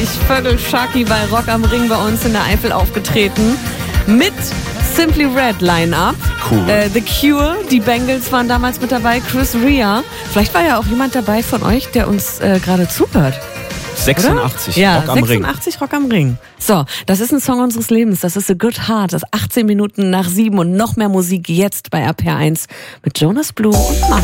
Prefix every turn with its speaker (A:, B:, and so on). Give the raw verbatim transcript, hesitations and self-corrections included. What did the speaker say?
A: Vögel Sharky bei Rock am Ring bei uns in der Eifel aufgetreten. Mit Simply Red Line-Up.
B: Cool.
A: Äh, The Cure, die Bengals waren damals mit dabei, Chris Rea. Vielleicht war ja auch jemand dabei von euch, der uns äh, gerade zuhört.
B: sechsundachtzig,
A: ja,
B: Rock am Ring.
A: sechsundachtzig Rock am Ring. So, das ist ein Song unseres Lebens. Das ist A Good Heart. Das ist achtzehn Minuten nach sieben und noch mehr Musik jetzt bei R P R eins mit Jonas Blue und Mann.